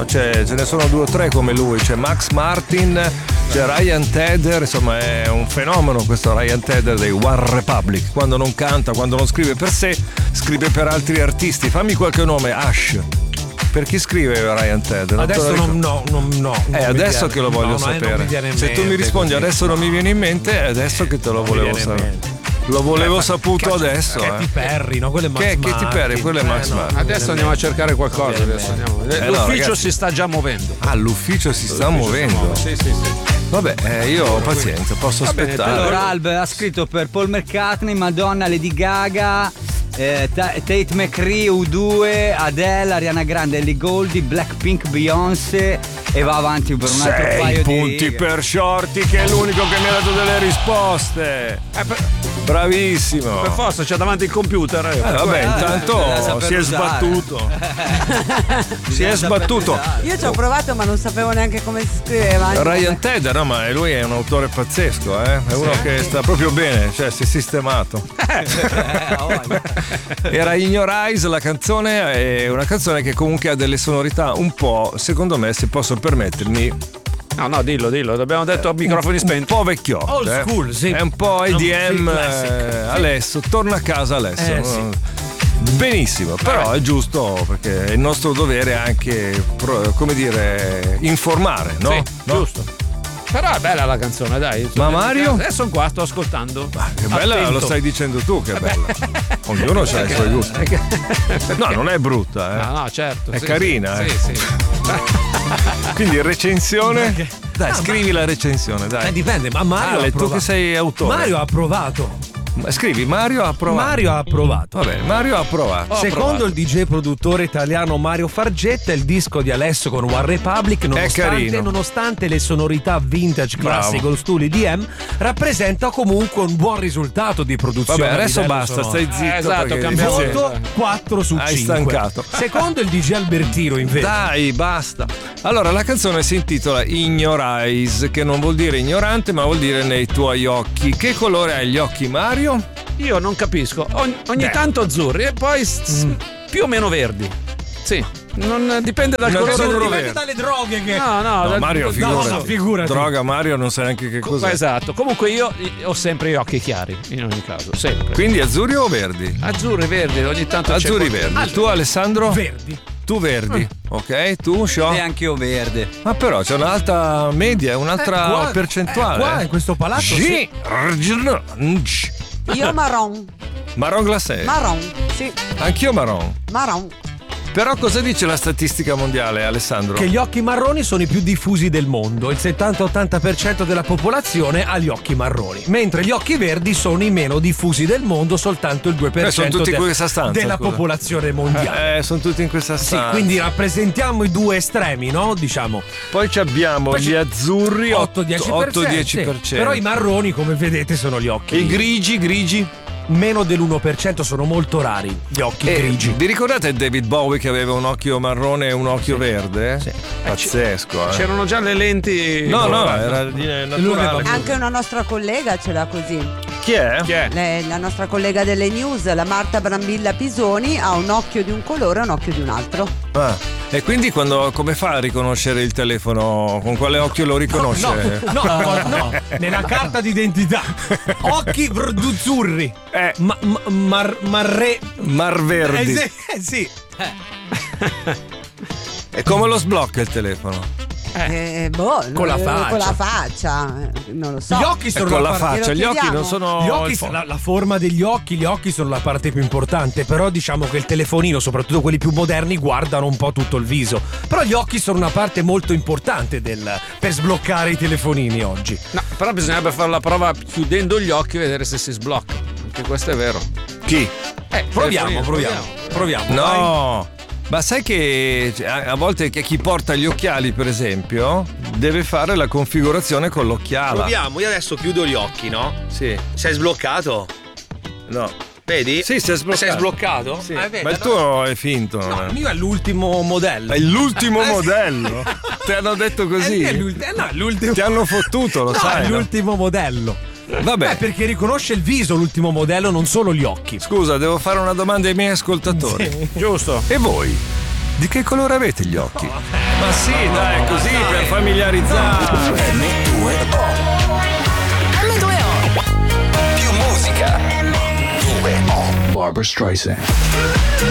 no, ce ne sono 2 o 3 come lui, c'è Max Martin, c'è Ryan Tedder, insomma è un fenomeno questo Ryan Tedder dei One Republic, quando non canta, quando non scrive per sé, scrive per altri artisti. Fammi qualche nome. Ash. Per chi scrive Ryan Tedder? Adesso no. Adesso che lo voglio sapere. Se tu mi rispondi adesso non mi viene in mente, è adesso che te lo volevo sapere. Lo volevo saputo adesso. Katy Perry, no? Quello è Max Martin. Katy Perry, quello è Max Martin. Adesso andiamo a cercare qualcosa. L'ufficio si sta già muovendo. Ah, l'ufficio si sta muovendo. Sì. Vabbè, io ho pazienza, posso aspettare. Allora, Alb ha scritto per Paul McCartney, Madonna, Lady Gaga, Tate McRae, U2, Adele, Ariana Grande, Ellie Goldie, Blackpink, Beyoncé e va avanti per un altro paio di punti per Shorty, che è l'unico che mi ha dato delle risposte. Bravissimo. Per forza c'è davanti il computer. Vabbè, intanto si è sbattuto. Si è sbattuto. Io ci ho provato ma non sapevo neanche come si scriveva. Ryan Tedder, no, ma lui è un autore pazzesco, È uno che sta proprio bene, cioè si è sistemato. Era In Your Eyes, la canzone è una canzone che comunque ha delle sonorità un po', secondo me, se posso permettermi. No, dillo, abbiamo detto a microfoni spenti. Un po' vecchiotto. Old school, sì. È un po' EDM. Adesso, torna a casa Alessio. Sì. Benissimo, però è giusto perché è il nostro dovere anche, come dire, informare, no? Sì, no? Giusto. Però è bella la canzone, dai. Ma Mario? Adesso qua sto ascoltando. Ma che bella, attento. lo stai dicendo tu, che bella. Ognuno ha i suoi gusti. No, non è brutta, No, certo. È carina, Sì. Quindi recensione? Dai, scrivi la recensione, dai. Dipende, ma Mario ha tu approvato. che sei autore. Mario ha approvato. Scrivi Mario ha approvato. Mario ha approvato. Vabbè, Mario ha approvato. Secondo il DJ produttore italiano Mario Fargetta, il disco di Alessio con One Republic, nonostante le sonorità vintage classic old school EDM, rappresenta comunque un buon risultato di produzione. Vabbè, adesso basta, stai zitto. Esatto, cambiamo. Voto 4 su 5. Hai stancato. Secondo il DJ Albertino, invece. Dai, basta. Allora, la canzone si intitola In Your Eyes, che non vuol dire ignorante, ma vuol dire nei tuoi occhi. Che colore hai gli occhi, Mario? Io non capisco. Ogni tanto azzurri e poi più o meno verdi. Sì. Non dipende dal colore del dipende dalle droghe che. No, Mario, figurati. Droga, Mario non sa neanche che cos'è. Esatto. Comunque io ho sempre gli occhi chiari, in ogni caso, sempre. Quindi azzurri o verdi? Azzurri, verdi, ogni tanto azzurri, verdi. Allora. Tu, Alessandro? Verdi. Tu verdi, ok? Tu, Sciò? E anche io verde. Ma però c'è un'alta media, un'altra percentuale. Qua in questo palazzo. Io marron. Marron glacé. Marron, sì. Anch'io marron. Marron. Però cosa dice la statistica mondiale, Alessandro? Che gli occhi marroni sono i più diffusi del mondo. Il 70-80% della popolazione ha gli occhi marroni, mentre gli occhi verdi sono i meno diffusi del mondo, soltanto il 2% sono tutti in questa stanza, della popolazione mondiale. Sono tutti in questa stanza. Sì, quindi rappresentiamo i due estremi, no? Diciamo. Poi abbiamo gli azzurri 8-10%. Sì. Però i marroni, come vedete, sono gli occhi. E i grigi? Meno dell'1%, sono molto rari gli occhi grigi. Vi ricordate David Bowie che aveva un occhio marrone e un occhio verde? Sì. Pazzesco, C'erano già le lenti. No, era naturale. Anche una nostra collega ce l'ha così. Chi è? La nostra collega delle news, la Marta Brambilla Pisoni, ha un occhio di un colore e un occhio di un altro. E quindi come fa a riconoscere il telefono? Con quale occhio lo riconosce? No. Nella carta d'identità. Occhi verduzzurri. Marverdi. Sì. E come lo sblocca il telefono? Con la faccia. Con la faccia, non lo so. Gli occhi sono con la faccia, gli occhi non sono. Gli occhi, la forma degli occhi, gli occhi sono la parte più importante. Però diciamo che il telefonino, soprattutto quelli più moderni, guardano un po' tutto il viso. Però gli occhi sono una parte molto importante per sbloccare i telefonini oggi. No, però bisognerebbe fare la prova chiudendo gli occhi e vedere se si sblocca. Anche questo è vero. Chi? Proviamo. No. Ma sai che a volte chi porta gli occhiali, per esempio, deve fare la configurazione con l'occhiala. Proviamo, io adesso chiudo gli occhi, no? Sì. Sei sbloccato? No. Vedi? Sì, sei sbloccato. Sei sbloccato? Sì. Ma il tuo è finto. No, il mio è l'ultimo modello. È l'ultimo modello? Ti hanno detto così? L'ultimo. Ti hanno fottuto, lo sai? È l'ultimo modello. Vabbè. Perché riconosce il viso l'ultimo modello, non solo gli occhi. Scusa, devo fare una domanda ai miei ascoltatori. Giusto. E voi? Di che colore avete gli occhi? Ma sì, dai, così per familiarizzare. M2O. Più musica. 2O. Barbra Streisand.